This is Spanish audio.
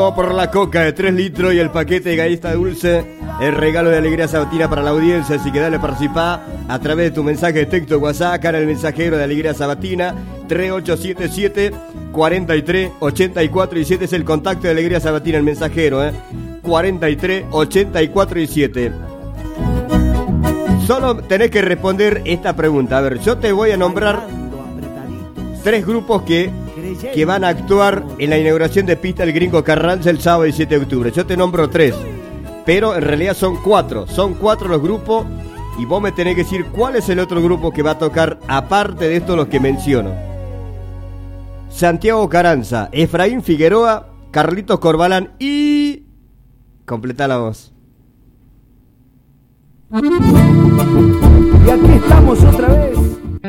Por la coca de 3 litros y el paquete de galleta dulce, el regalo de alegría sabatina para la audiencia. Así que dale participar a través de tu mensaje de texto WhatsApp, acá en el mensajero de alegría sabatina 3877 43 84 y 7 es el contacto de alegría sabatina, el mensajero 43 84 y 7. Solo tenés que responder esta pregunta. A ver, yo te voy a nombrar 3 grupos que van a actuar en la inauguración de pista del Gringo Carranza el sábado 17 de octubre. Yo te nombro 3, pero en realidad son 4. Son 4 los grupos y vos me tenés que decir cuál es el otro grupo que va a tocar aparte de estos los que menciono. Santiago Carranza, Efraín Figueroa, Carlitos Corbalán y... Completá la voz. Y aquí estamos otra vez.